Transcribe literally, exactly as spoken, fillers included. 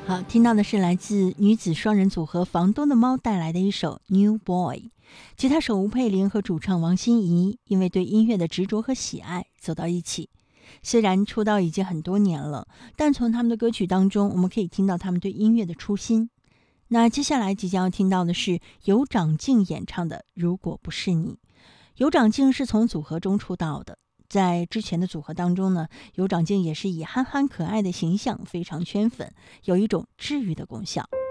好，听到的是来自女子双人组合房东的猫带来的一首 New Boy。 吉他手吴佩玲和主唱王心怡因为对音乐的执着和喜爱走到一起。虽然出道已经很多年了，但从他们的歌曲当中我们可以听到他们对音乐的初心。那接下来即将要听到的是尤长靖演唱的《如果不是你》。尤长靖是从组合中出道的，在之前的组合当中呢，尤长靖也是以憨憨可爱的形象非常圈粉，有一种治愈的功效。